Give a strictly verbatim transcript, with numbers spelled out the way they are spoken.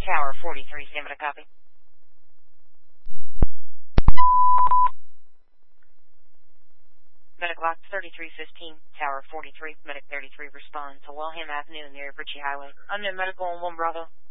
Tower forty-three, stand by to copy. Medic lock thirty-three fifteen, Tower forty-three, Medic thirty-three respond to Walham Avenue near Ritchie Highway. Unknown medical on one Bravo.